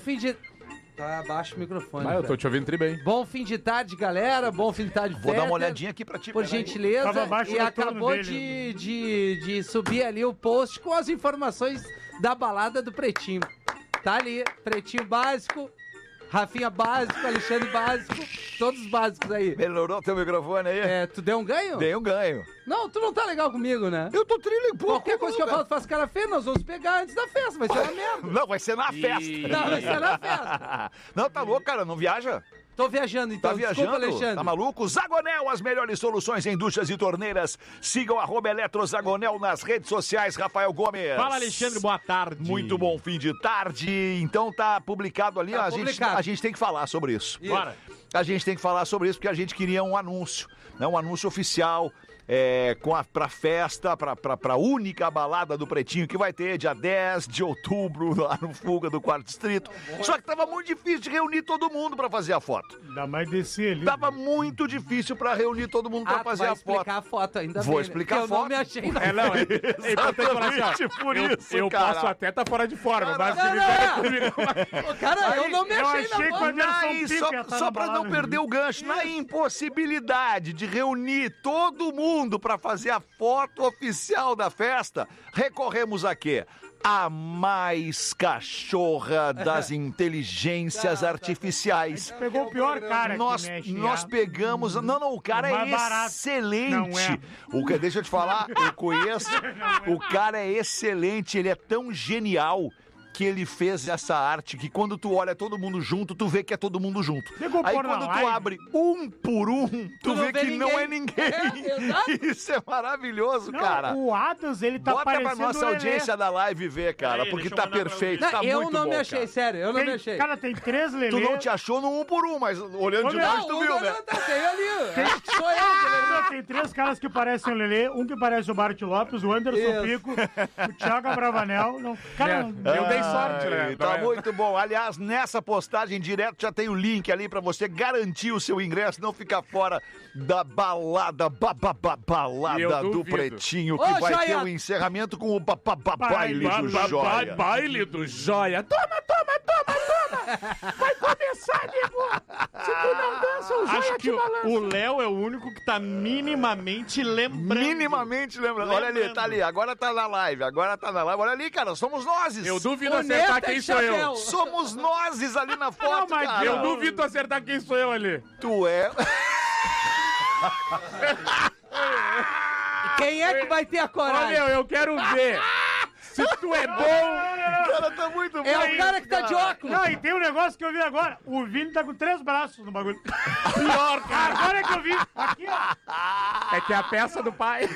fim de... Tá, abaixa o microfone. Eu tô te ouvindo tri bem. Bom fim de tarde, galera. Bom fim de tarde, Vou dar uma olhadinha aqui pra ti. por gentileza. E acabou dele. de subir ali o post com as informações da balada do Pretinho. Tá ali, Pretinho básico, Rafinha básico, Alexandre básico, todos básicos aí. Melhorou teu microfone aí? Tu deu um ganho? Dei um ganho. Não, tu não tá legal comigo, né? Eu tô trilhando pouco. Qualquer coisa que eu falo, tu faz cara feia, nós vamos pegar antes da festa, vai ser uma merda. Não, vai ser na festa. Não, vai ser na festa. Não, tá louco, cara, não viaja? Tô viajando então, Tá viajando? desculpa, Alexandre. Tá maluco? Zagonel, as melhores soluções em duchas e torneiras. Sigam @eletrozagonel nas redes sociais, Rafael Gomes. Fala, Alexandre, boa tarde. Muito bom fim de tarde. Então tá publicado ali, Tá a publicado. gente tem que falar sobre isso. Bora. A gente tem que falar sobre isso porque a gente queria um anúncio, né? Um anúncio oficial pra festa, pra única balada do Pretinho que vai ter dia 10 de outubro lá no Fuga do Quarto Distrito. Só que tava muito difícil de reunir todo mundo pra fazer a foto. Ainda mais descer ali. Tava muito difícil pra reunir todo mundo pra fazer vai a foto. explicar a foto ainda Vou bem, explicar né? a Porque eu foto. não me achei. Não. É importante falar assim, ó. Exatamente por isso, eu cara. posso até estar fora de forma, mas se Não, me não. der comigo... Cara, eu não me eu achei achei na quando foto. era Aí, São Pico, ia tá só na pra não balada, perder o gancho, na impossibilidade de reunir todo mundo pra fazer a foto oficial da festa, recorremos a quê? A mais cachorra das inteligências artificiais. Pegou o pior cara Nós pegamos... Não, o cara O é mais barato. excelente. Não é. Deixa eu te falar, eu conheço. O cara é excelente, ele é tão genial que ele fez essa arte que quando tu olha todo mundo junto, tu vê que é todo mundo junto. Pegou Aí pôr na quando tu live. abre um por um, tu não vê vê que não é ninguém. ninguém. É, exato. Isso é maravilhoso, Não, cara. o Adams, ele tá Bota pra parecendo nossa o audiência da live ver, cara, Aí, porque deixa eu tá mandar pra perfeito, Não, tá eu muito não bom, me achei, cara. sério, eu não me achei. Cara, tem 3 Lelê. Tu não te achou no um por um, mas olhando de longe tu viu, né? Tá, tem ali. Sou eu, Não, tem 3 caras que parecem o Lelê, um que parece o Bart Lopes, o Anderson Isso. Pico, o Thiago Abravanel. Não, cara, não, Eu dei sorte, né? Ai, Tá muito bom. Aliás, nessa postagem direto já tem o link ali pra você garantir o seu ingresso, não ficar fora da balada, E eu balada do duvido. Pretinho, que Ô, vai ter Joia! o encerramento com o baile do Joia. Baile do Joia. Toma! Vai começar, nego! Se tu não dança, o Joia te balança. O Léo é o único que tá minimamente lembrando. Minimamente lembrando. Olha ali, tá ali. Agora tá na live. Olha ali, cara. Somos nós. Eu duvido O acertar Neto é quem sou eu. chapéu. Somos nós ali na foto, mas cara. Eu duvido acertar quem sou eu ali. Tu é... Quem é que vai ter a Olha, coragem? eu quero ver. Se tu é bom... cara tá muito bom. É o cara que tá de óculos. Não, e tem um negócio que eu vi agora. O Vini tá com 3 braços no bagulho. Pior, cara. Agora é que eu vi. Aqui, ó. É que é a peça do pai.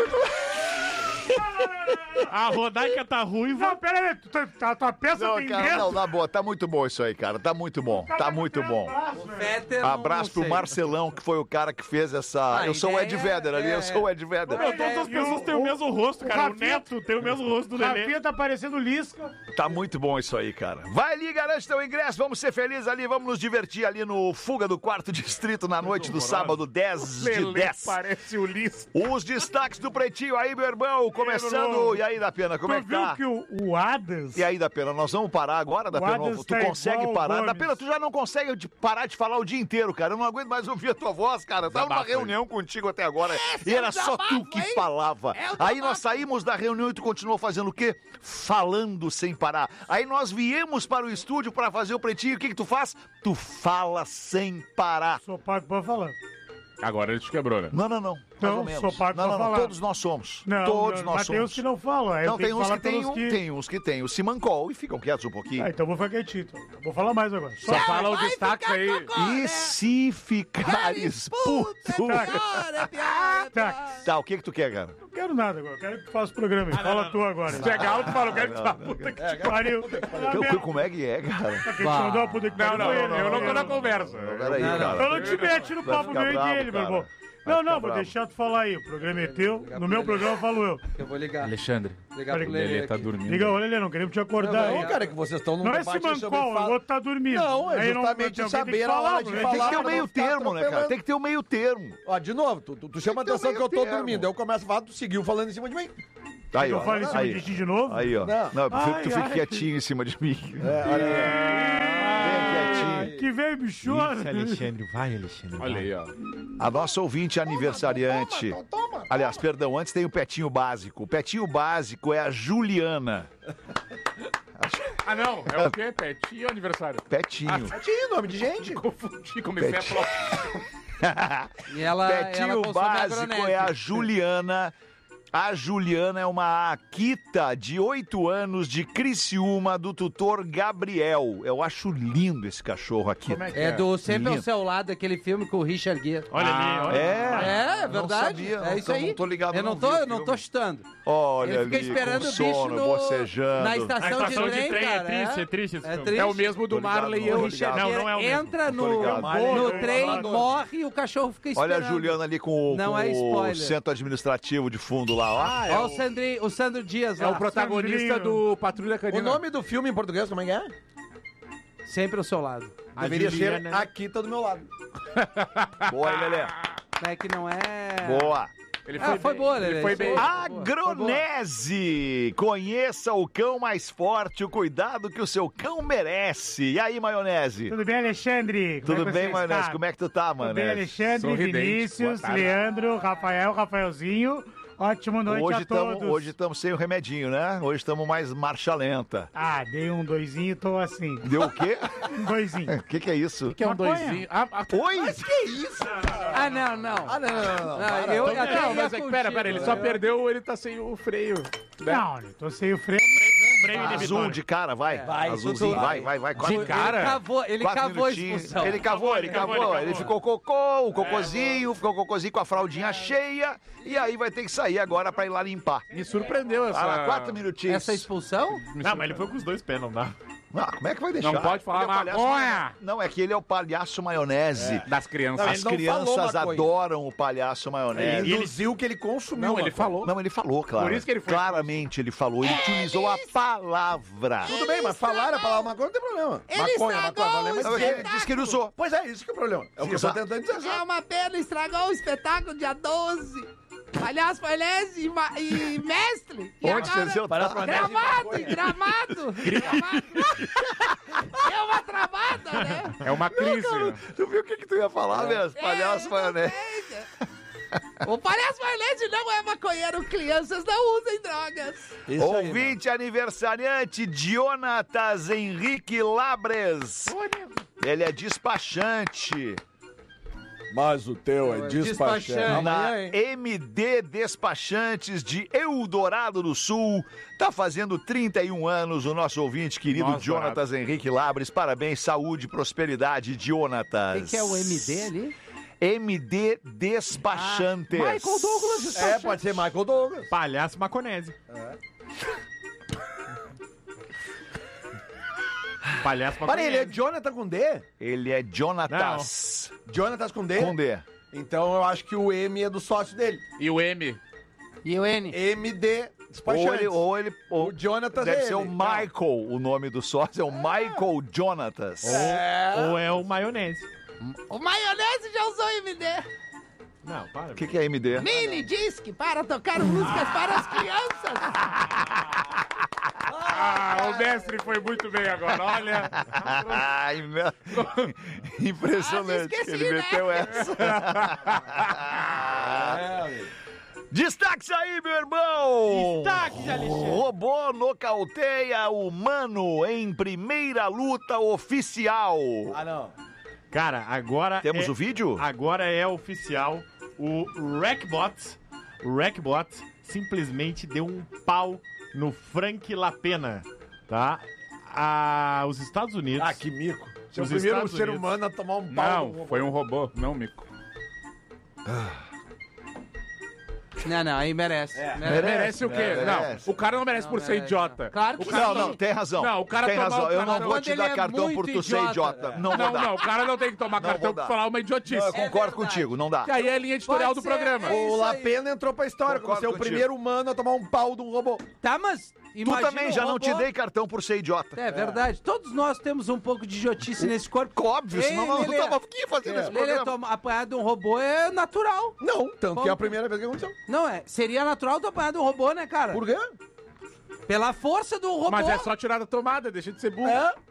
A Rodaica tá ruiva. Não, pera aí. A tua peça Não, tem cara, dentro. não, na boa, tá muito bom isso aí, cara. Tá muito bom, tá muito bom. Fetter, Abraço não pro sei. Marcelão, que foi o cara que fez essa. A eu sou o Ed ideia Vedder ali, eu sou o Ed Vedder. Meu, todas as pessoas têm o mesmo rosto, cara. O Neto tem o mesmo rosto do O Lelê. Rafinha tá parecendo Lisca. Tá muito bom isso aí, cara. Vai ali, garante teu ingresso, vamos ser felizes ali, vamos nos divertir ali no Fuga do Quarto Distrito na noite do sábado, 10 de Lelê 10. parece o Liz. Os destaques do Pretinho aí, meu irmão, começando. E aí, da Pena, como é Tu que viu tá? que o Adams... E aí, da Pena, nós vamos parar agora, da Pena? Adams Tu tá consegue igual o parar? Gomes. Da Pena, tu já não consegue parar de falar o dia inteiro, cara. Eu não aguento mais ouvir a tua voz, cara. Eu tava numa Desabafo aí. reunião contigo até agora e era só tu que falava. Aí nós saímos da reunião e tu continuou fazendo o quê? Falando sem parar. Aí nós viemos para o estúdio para fazer o Pretinho. O que tu faz? Tu fala sem parar. Sou pago pra falar. Agora ele te quebrou, né? Não. Mais Não, ou menos. sou pago não, pra falar. todos nós somos. Não, Todos nós mas tem uns somos. que não falam. Aí eu Não, tenho tem uns falar que tem pelos que... tem uns que tem o Simancol e ficam quietos um pouquinho. Ah, então eu vou ficar quietinho. Então. Eu vou falar mais agora. Só fala o destaque aí. E se ficares puto? Tá. Tá, o que tu quer, cara? Não quero nada agora. Quero que tu faça o programa aí. Fala tu agora. Se é galo, tu fala, eu quero te falar. Puta que te Pariu. Como é que é, cara? Quem te mandou a puta que pariu foi ele. eu não tô na conversa. Peraí, Não, cara. Eu não te mete no Vai papo ficar meu e bravo, dele, meu cara. irmão. Vai Não, ficar vou bravo. deixar tu falar aí. O programa é teu. No meu programa falo eu. Eu vou ligar. Alexandre, Ligar pro o Lelê Lelê tá aqui. dormindo. Liga, olha, Lelê, não queremos te acordar aí. Não, cara, que vocês estão num Não é debate esse sobre mancol, o outro tá dormindo. Não, é Aí justamente tem alguém saber tem que a hora falar, de né? falar. Tem que ter o pra meio não ficar termo, né, cara? atropelando. Tem que ter o meio termo. Ó, de novo, tu chama Tem que ter atenção um que eu tô meio termo. dormindo. Daí eu começo a falar, tu seguiu falando em cima de mim. Aí, Eu ó. falo em cima Aí, de ti de novo? aí, ó. Não. Não, eu prefiro que tu Ai, fique ai. quietinho em cima de mim. É, olha aí. Que vem, bichona. Isso, Alexandre. Vai, Alexandre. Olha aí, ó. A nossa ouvinte aniversariante. Aliás, perdão, antes tem o Petinho Básico. O Petinho Básico é a Juliana. Ah, não. É o quê? Petinho ou aniversário? Petinho. Tinha nome de gente. Confundi, comecei a falar. E ela Petinho consome Básico agronésio. é a Juliana. A Juliana é uma Akita de 8 anos de Criciúma, do tutor Gabriel. Eu acho lindo esse cachorro aqui. Como é que É do Sempre ao Lindo. Seu Lado, aquele filme com o Richard Gere. Olha ali, olha. É não verdade. sabia, é isso não aí. Não tô ligado, eu não vi o tô filme. chutando. Olha Ele fica ali, esperando com o bicho sono, no, bocejando. na estação, de trem, cara. é triste esse filme. triste. É o mesmo do Tô ligado, Marley e tô eu. ligado. Não, não é o mesmo. Entra Tô no ligado. trem, morre e o cachorro fica esperando. Olha a Juliana ali com, Não com é o spoiler. centro administrativo de fundo lá, ó. Olha o Sandro Dias É lá. o protagonista do Patrulha O Canina. nome do filme em português, como é que é? Sempre ao seu lado. Deveria Juliana. ser Aqui Tá do Meu Lado. Boa aí, Lelê. É que não é... Boa. Ele foi boa, Lelê. Ele foi bem. Agronese! Conheça o cão mais forte, o cuidado que o seu cão merece. E aí, Maionese? Tudo bem, Alexandre? Como Tudo é que bem, você Maionese? está? Como é que tu tá, Tudo mano? bem, Alexandre, Sorridente. Vinícius, Boa tarde. Leandro, Rafaelzinho. Ótima noite a todos. Hoje estamos sem o remedinho, né? Hoje estamos mais marcha lenta. Ah, dei um doisinho, tô assim. Deu o quê? Um doisinho. O que é isso? Que é um Maconha. doisinho. Oi? Ah, não. Não. Eu Não, até ia mas é que, pera, contigo. ele só perdeu, ele tá sem o freio. Né? Não, eu tô sem o freio. Freio Azul inibitório. de cara, vai. Vai, Azulzinho, tudo. vai. De cara? Ele Quatro cavou a minutinhos. expulsão. Ele cavou. Ele ficou cocô, o cocôzinho, ficou cocôzinho com a fraldinha cheia. E aí vai ter que sair agora pra ir lá limpar. Me surpreendeu essa... Ah, 4 minutinhos. Essa expulsão? Não, mas ele foi com os dois pés, não dá. Ah, como é que vai deixar? Não pode falar Ele é o palhaço maconha. maionese. Não, é que ele é o palhaço maionese. Das crianças. As Ele não crianças falou maconha. adoram o palhaço maionese. Ele induziu que ele consumiu. Não, ele maconha. falou. Não, ele falou, claro. Por isso que ele foi- Claramente ele falou. Ele utilizou a palavra. Tudo bem, mas falar a palavra maconha não tem problema. Maconha, problema Não, é ele disse que ele usou. Pois é, isso que é o problema. É o que eu tô tentando dizer. É uma pena, estragou o espetáculo dia 12. Palhaço, maionese e mestre. E Onde agora, você deu? Gramado. É uma travada, né? É uma crise. Tu viu o que tu ia falar mesmo? Palhaço maionese. O palhaço maionese não é maconheiro, crianças não usem drogas. Ouvinte aniversariante, Jonatas Henrique Labres. Ele é despachante. Mas o teu é despachante. despachante. Na MD Despachantes de Eldorado do Sul. Tá fazendo 31 anos o nosso ouvinte querido Nossa, Jonatas Henrique Labres. Parabéns, saúde, prosperidade, Jonatas. O que é o MD ali? MD Despachantes. Michael Douglas É, pode ser Michael Douglas. Palhaço maconese. Palhaço Para, maconese. ele é Jonathan com D? Ele é Jonatas. Jonathan com D? Com D. Então eu acho que o M é do sócio dele. E o M? E o N? MD Despachantes. Ou O Jonatas deve é ser o ele. Michael, o nome do sócio é o Michael Jonatas. Ou é o maionese. O maionese já usou MD. Não, para. O que é MD? Mini disc para tocar músicas para as crianças. Ah, o mestre foi muito bem agora, olha. Ai, meu... Impressionante. esqueci, Ele meteu né? essa. Destaque aí, meu irmão! Destaque, Alexandre. Robô nocauteia humano em primeira luta oficial. Ah, não. Cara, agora Temos o vídeo? Agora é oficial. O Wreckbot simplesmente deu um pau no Frank Lapena, tá? Os Estados Unidos... Ah, que mico. Você é o Os primeiro Estados ser Unidos. humano a tomar um pau. Não, foi um robô, não um mico. Não, aí merece. Merece o quê? merece. Não, o cara não merece por ser merece, idiota. Claro que O cara Não, tem razão. Não, o cara tem tomar razão. o Eu não cartão. vou Quando te ele dar é cartão por muito tu ser idiota. idiota. Não vou dar. Não, o cara não tem que tomar Não cartão vou dar. pra falar uma idiotice. Eu concordo verdade. contigo, não dá. Que aí é a linha editorial Pode do ser, programa. é O isso Lapena entrou pra história como Concordo ser o contigo. primeiro humano a tomar um pau de um robô. Tá, mas Tu imagina também um já não te robô. dei cartão por ser idiota. É verdade. Todos nós temos um pouco de idiotice nesse corpo. Óbvio, Ei, senão não Lelê. tava aqui fazendo esse Lelê, programa. apanhar de um robô é natural. Não, tanto Como? que é a primeira vez que aconteceu. Não é? Seria natural tu apanhar de um robô, né, cara? Por quê? Pela força do robô. Mas é só tirar da tomada, deixa de ser burro. É.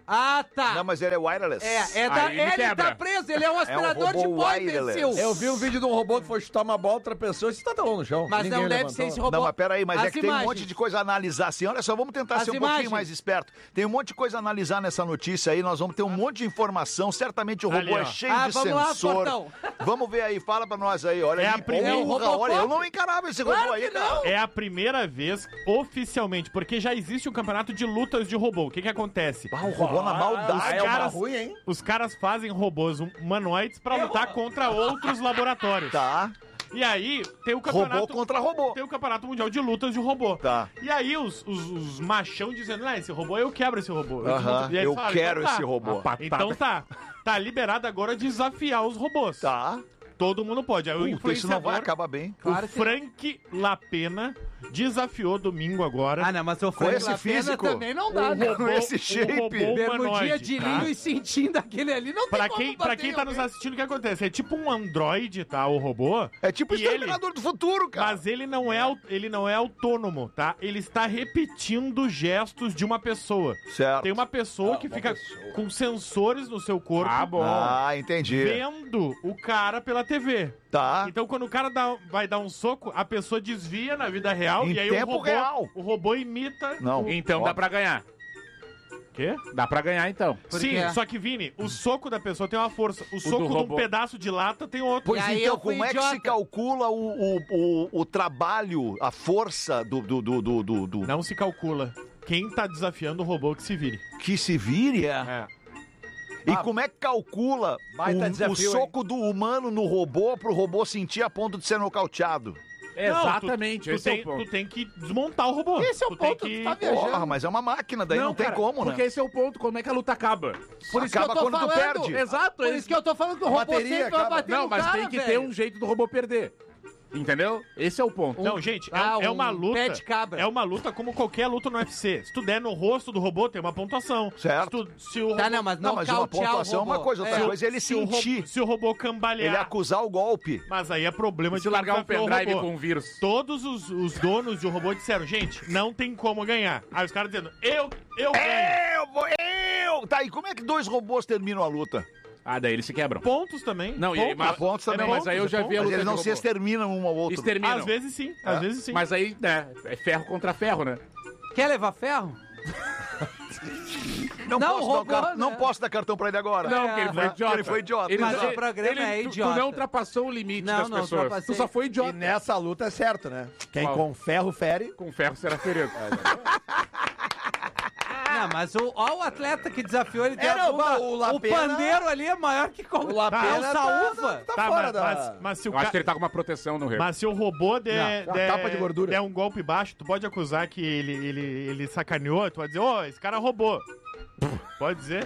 Ah, tá. Não, mas ele é wireless. Ele tá preso, ele é um aspirador de pó, imbecil. Eu vi um vídeo de um robô que foi chutar uma bola, outra pessoa e se tá no chão. Mas Ninguém não deve levantou. ser esse robô. Não, mas peraí, mas As é que tem um imagens. monte de coisa a analisar assim. Olha só, vamos tentar As ser um imagens. pouquinho mais esperto. Tem um monte de coisa a analisar nessa notícia aí, nós vamos ter um monte de informação. Certamente o robô Ali, ó. é cheio de vamos lá, sensor. Portão. Vamos ver aí, fala pra nós aí. Olha, É a aí, primeira- porra, É o olha, eu Robocop. não encarava esse Claro robô aí, que não. cara. É a primeira vez, oficialmente, porque já existe um campeonato de lutas de robô. O que acontece? Ah, o robô na maldade. é uma caras- ruim, hein? Os caras fazem robôs humanoides pra lutar contra outros laboratórios. Tá. E aí, tem o Robô campeonato... contra robô. Tem o campeonato mundial de lutas de robô. Tá. E aí os machão dizendo, esse robô, eu quebro esse robô. Aham, E aí eles eu falam, quero então tá. esse robô. Então tá liberado agora desafiar os robôs. Tá. Todo mundo pode. Aí o Puta, isso não vai influenciador, acabar bem. Claro o que- Frank Lapena, desafiou domingo agora. Ah, não, mas o Com Frank esse Lapena físico? também não dá, né? Com esse shape. Bermudinha humanoide, de tá? linho e cintinho daquele ali não tem Pra como quem bater tá em nos alguém. assistindo, o que acontece? É tipo um androide, tá? O robô. É tipo o E Exterminador do Futuro, cara. Mas ele não é autônomo, tá? Ele está repetindo gestos de uma pessoa. Certo. Tem uma pessoa que fica com sensores no seu corpo. Ah, entendi. Vendo o cara pela TV. Tá. Então, quando o cara vai dar um soco, a pessoa desvia na vida real Em e aí tempo real. o robô imita. Não. Então dá pra ganhar. Quê? Dá pra ganhar, então. Por Sim, quê? só que, Vini, o soco da pessoa tem uma força. O soco de um robô. pedaço de lata tem outro. Pois E aí então, eu fui como é que idiota. se calcula o trabalho, a força do Não se calcula. Quem tá desafiando o robô que se vire. que se vire? É. E como é que calcula baita o desafio, soco do humano no robô pro robô sentir a ponto de ser nocauteado? Exatamente, Não, esse é o tu ponto. tem que desmontar o robô. Esse é o Tu tem ponto, tu tá viajando. Porra, mas é uma máquina, daí não tem cara, como, porque né? esse é o ponto, como é que a luta acaba. Por isso que eu Acaba tô quando tu falando. perde. Exato, Por isso que eu tô falando que o robô bateria sempre vai acaba. bater Não, no mas cara, tem que ter velho. um jeito do robô perder. Entendeu? Esse é o ponto. Não, gente, é um uma luta. pé de cabra. É uma luta como qualquer luta no UFC. Se tu der no rosto do robô, tem uma pontuação. Certo. Se o robô, Tá, não, mas Não, mas uma nocautear o pontuação é uma robô. coisa, outra É. coisa é ele se o ro- sentir, se o robô cambalear. ele acusar o golpe. Mas aí é problema Se de quem largar um desafiou o pendrive robô. com um vírus. Todos os donos de robô disseram, gente, não tem como ganhar. Aí os caras dizendo, eu ganho. Tá, e como é que dois robôs terminam a luta? Ah, daí eles se quebram. Pontos também. Não, e aí, Pontos. pontos também. Não, mas aí eu já vi a Mas luta eles não de se robô. exterminam um ao outro. Exterminam. Às vezes sim, às vezes sim. Mas aí, né, é ferro contra ferro, né? Quer levar ferro? Não, Não, posso, robô, dar, né? não posso dar cartão pra ele agora. Não, porque ele foi idiota. Ele foi idiota. Ele Mas não- o programa é tu idiota. não ultrapassou o limite Não, das não pessoas. ultrapassei. Tu só foi E idiota. nessa luta é certo, né? Quem Qual? com ferro fere. Com ferro será ferido. Não, mas o atleta que desafiou, ele deu É, a não, bunda. o O Lapena- pandeiro ali é maior que O Lapena o Saúva. tá Tá, fora da... mas se o Eu acho ca- que ele tá com uma proteção no rei. Mas se o robô Não, uma capa de gordura. der um golpe baixo, tu pode acusar que ele sacaneou, tu vai dizer, esse cara roubou. Pode dizer?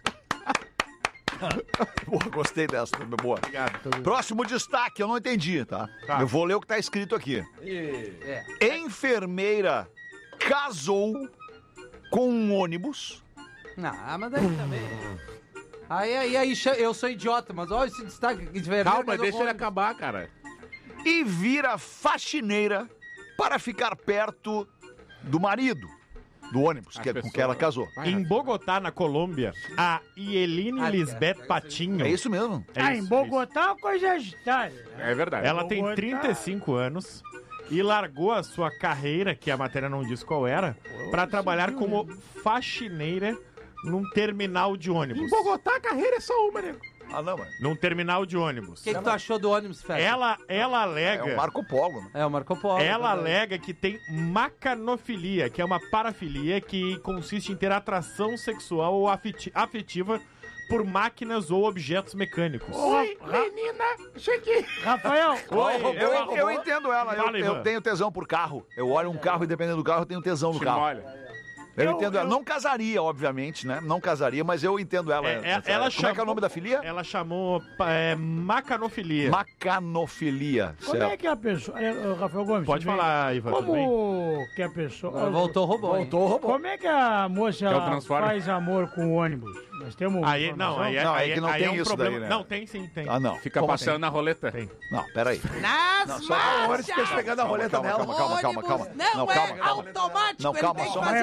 Boa, gostei dessa. Boa. Obrigado. Próximo destaque, eu não entendi, tá? Tá. Eu vou ler o que tá escrito aqui. Enfermeira casou com um ônibus Não, mas daí também. Aí, eu sou idiota, mas olha esse destaque aqui de vermelho. Calma, deixa ele acabar, cara. e vira faxineira para ficar perto do marido do ônibus As com pessoas- que ela casou. Em Bogotá, na Colômbia, a Ieline Ah, Lisbeth é, Patinho. É isso mesmo. É Ah, isso, em Bogotá é uma coisa agitada. É verdade. Ela tem Bogotá. 35 anos e largou a sua carreira, que a matéria não diz qual era, pra trabalhar como faxineira num terminal de ônibus. Em Bogotá a carreira é só uma, né? Ah, não, mano. Num terminal de ônibus. O que tu achou do ônibus, Fred? Ela É alega... o Marco Polo, né? É o Marco Polo. Ela verdade. alega que tem macanofilia, que é uma parafilia que consiste em ter atração sexual ou afetiva por máquinas ou objetos mecânicos. Oi, menina, cheguei. Rafael, Eu entendo ela. Fala, Eu Ivan. tenho tesão por carro. Eu olho um carro e dependendo do carro eu tenho tesão no carro. Olha. Eu entendo ela. Não casaria, obviamente, né? Não casaria, mas eu entendo ela. Ela Como é que é chamou- o nome da filia? Ela chamou macanofilia. Macanofilia. como é Certo. que a pessoa... Rafael Gomes, Pode tudo bem? falar, Ivan, tudo bem? Como que a pessoa... Voltou o robô. hein? Voltou o robô. Como é que a moça É o ela Transformer. faz amor com o ônibus? Nós temos Aí, informação? não, aí, Não, aí, é que não aí tem é um isso problema. daí, né? Não, tem sim, tem. Ah, não. Fica Como passando assim? na roleta. Tem. Não, peraí. Nas Só A hora que fica pegando a roleta calma, nela. calma, calma, calma, calma. Não, Não, é calma, calma. automático, Não, calma, ele tem só que um fazer a maionese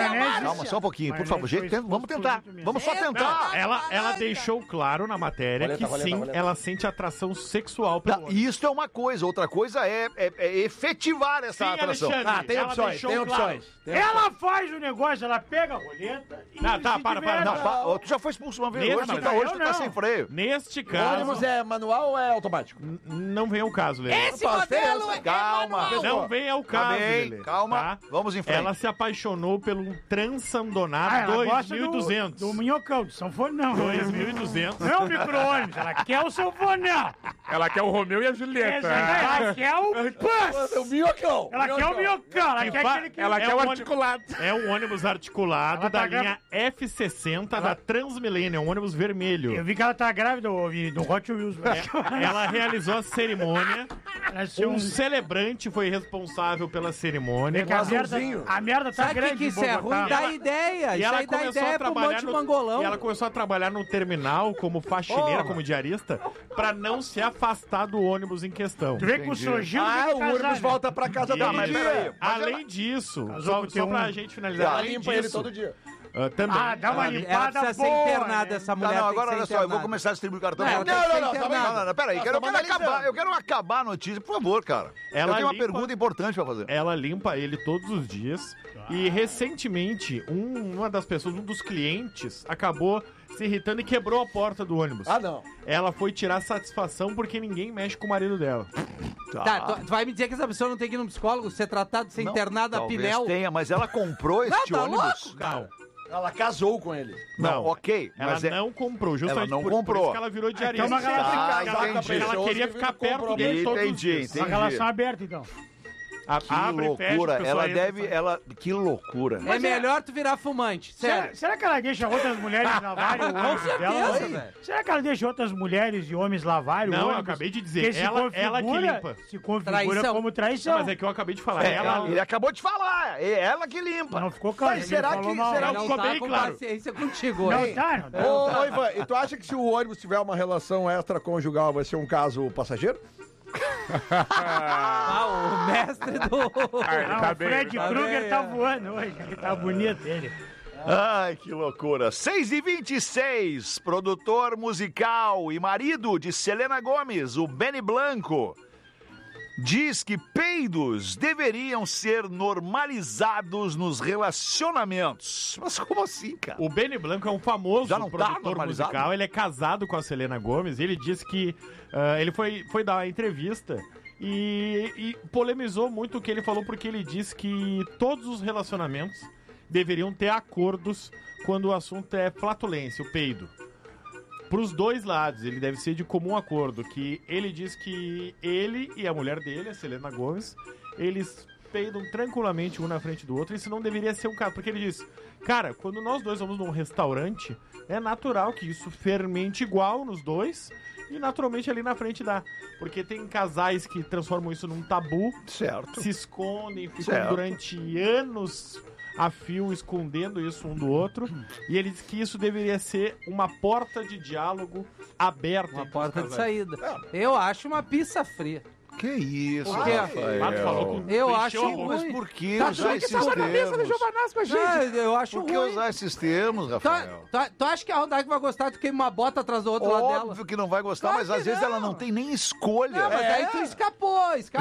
calma, só um pouquinho, por favor. Gente, vamos tentar. Vamos só tentar. Ela deixou claro na matéria que sim, ela sente atração sexual pelo homem. Isso é uma coisa. Outra coisa é efetivar essa atração. Alexandre, tem ela opções, deixou tem claro. opções. Ela faz o negócio, ela pega a roleta e Não, tá, se para. diverte. Não, tu já foi expulso uma vez hoje, Nesse hoje tu tá não. sem freio. Neste O caso, ônibus é manual ou é automático? não vem ao caso, Lelê. Esse modelo é Calma. manual. Não vem ao caso, Tá bem, Lelê. calma. Tá? Vamos em frente. Ela se apaixonou pelo Transandonado Ela gosta 2200. do minhocão, do sanfonão. 2200. Não é o micro-ônibus, ela quer o sanfonão. Ela quer o Romeu e a Julieta. Ela quer o bus. O minhocão. Ela quer o minhocão, ela quer aquele que... Ela É quer um o ônibus- articulado. É um ônibus articulado Ela da tá linha F60 da Transmillennium, um ônibus vermelho. Eu vi que ela tá grávida, do Hot Wheels. Ela realizou a cerimônia. Parece Um celebrante foi responsável pela cerimônia. Que a merda tá Sabe grande. que isso é em Bogotá. ruim? Dá ideia. E Isso ela aí dá começou a ideia pro trabalhar monte de mangolão. E ela começou a trabalhar no terminal como faxineira, como diarista, pra não se afastar do ônibus em questão. Tu vê que o Sojinho O ônibus volta pra casa E- todo mas dia. peraí. Além disso, Casou com só T1. pra gente finalizar, Ela além limpa ele disso, todo dia. também. Dá uma Ela limpada precisa ser boa, internada, né? essa Tá, mulher não, tem agora que ser olha só, eu vou internada. começar a distribuir o cartão. Não, ela tem que ser internada. Não, peraí, eu quero acabar a notícia, por favor, cara. Ela eu tenho uma limpa- pergunta importante pra fazer. Ela limpa ele todos os dias. E recentemente, uma das pessoas, um dos clientes, acabou se irritando e quebrou a porta do ônibus. Ah, não. Ela foi tirar satisfação porque ninguém mexe com o marido dela. Tá, tu vai me dizer que essa pessoa não tem que ir no psicólogo, ser tratado, ser internada a Talvez Pinel? tenha, mas ela comprou este tá ônibus. louco, cara. Ela casou com ele. Não, ok, Ela mas não comprou, justamente Ela não por comprou. isso que ela virou diarista. Então, uma relação entendi. Ela queria ficar perto dele todos os dias. Uma relação aberta, então. Que Abre e fecha, loucura. a pessoa Ela entra, deve. Que loucura. É melhor tu virar fumante, sério. Será que ela deixa outras mulheres lavarem o Com ônibus certeza, dela? velho. Será que ela deixa outras mulheres e homens lavarem o Não, eu ônibus? acabei de dizer, Que se ela que configura- limpa. Se configura Traição. como traição. Mas é que eu acabei de falar. Ele acabou de falar. É ela que limpa. Não ficou claro. Mas ele será falou que- mal. será Não ficou tá bem com claro. paciência contigo Não hoje. tá, não tá. Ô, Ivan, e tu acha que se o ônibus tiver uma relação extraconjugal vai ser um caso passageiro? Ah, o mestre do... Não, Tá o bem, Fred tá Krueger bem, tá é. voando hoje. Ele tá bonito, ele. Ai, que loucura. 6h26, produtor musical e marido de Selena Gomez, o Benny Blanco, diz que peidos deveriam ser normalizados nos relacionamentos. Mas como assim, cara? O Benny Blanco é um famoso Já não tá produtor normalizado? musical. Ele é casado com a Selena Gomez. Ele disse que ele foi dar uma entrevista e polemizou muito o que ele falou, porque ele disse que todos os relacionamentos deveriam ter acordos quando o assunto é flatulência, o peido. Para os dois lados, ele deve ser de comum acordo, que ele diz que ele e a mulher dele, a Selena Gomez, eles peidam tranquilamente um na frente do outro, isso não deveria ser um caso, porque ele diz, cara, quando nós dois vamos num restaurante, é natural que isso fermente igual nos dois, e naturalmente ali na frente dá, porque tem casais que transformam isso num tabu, Certo. se escondem, ficam Certo. durante anos a fio escondendo isso um do outro, e ele diz que isso deveria ser uma porta de diálogo aberta. Uma entre os porta de casais. saída. Eu acho uma pizza fria. Que isso, Por quê? Rafael. Ah, tu falou com Eu encheu acho a boca. Mas ruim. por que Tá, usar tu esses que tava na mesa do termos? Ah, eu acho Por que ruim. usar esses termos, Rafael? Tu acha que a Rodaica vai gostar de queima uma bota atrás do outro lado dela? Óbvio que não vai gostar, Claro mas às que vezes não. ela não tem nem escolha. Não, mas aí tu escapou.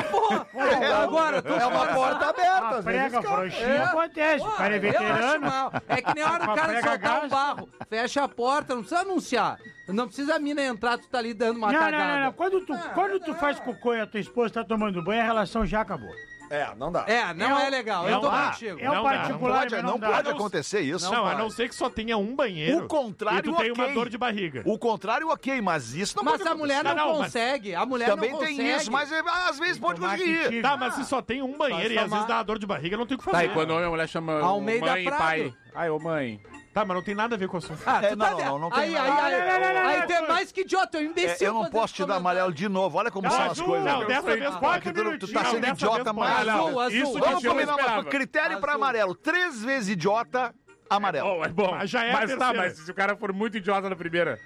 Agora, tu É uma porta aberta, A às vezes. prega frouxinha acontece. O cara é Eu acho veterano. mal. É que nem a hora do Com a cara prega soltar um gás. barro. Fecha a porta, não precisa anunciar. Não precisa a mina entrar, tu tá ali dando uma cagada. Não. Quando tu faz cocô e a tua esposa tá tomando banho, a relação já acabou. Não dá. Não é legal, eu tô dá. contigo. É um Não dá, particular, mas Não dá. pode acontecer isso. Não, a não ser que só tenha um banheiro. O contrário, e tu tem uma ok. dor de barriga. O contrário, ok, mas isso não Mas pode a mulher acontecer. não Não, mas consegue. A mulher Também não tem consegue. isso, mas às vezes pode Tomar conseguir. que tive. Tá, mas se só tem um banheiro e às vezes dá uma dor de barriga, não tem o que fazer. Tá, e quando a mulher chama Almeida mãe e Prado. pai. Ai, ô mãe. Tá, mas não tem nada a ver com o assunto. Ah, tu tá não tem aí, nada. aí tu é mais que idiota, eu imbecil. Eu não fazer posso esse te dar comentário. amarelo de novo. Olha como Não, são as azul, coisas. não, dessa vez Porque 4 tu tá minutinhos. sendo Dessa idiota vez mais. pode. Azul, azul. Isso Vamos que eu não combinar uma esperava. coisa. Critério pra Azul. amarelo. 3 vezes idiota, amarelo. É bom. Mas já é a Mas tá, terceira. mas se o cara for muito idiota na primeira.